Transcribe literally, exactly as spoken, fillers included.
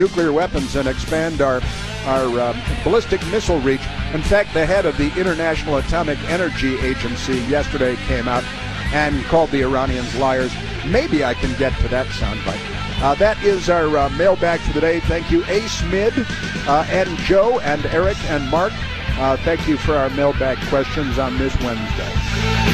nuclear weapons and expand our our um, ballistic missile reach. In fact, the head of the International Atomic Energy Agency yesterday came out and called the Iranians liars. Maybe I can get to that soundbite. Uh, that is our uh, mailbag for the day. Thank you, Ace Mid, uh, and Joe, and Eric, and Mark. Uh, thank you for our mailbag questions on this Wednesday.